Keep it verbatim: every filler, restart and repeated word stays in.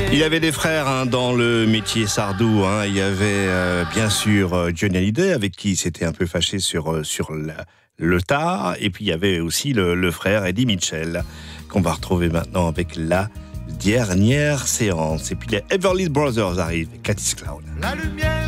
Il y avait des frères hein, dans le métier Sardou. Hein. Il y avait euh, bien sûr euh, Johnny Hallyday avec qui il s'était un peu fâché sur, euh, sur la, le tard. Et puis il y avait aussi le, le frère Eddie Mitchell qu'on va retrouver maintenant avec la dernière séance. Et puis les Everly Brothers arrivent, Cathy's Cloud. La lumière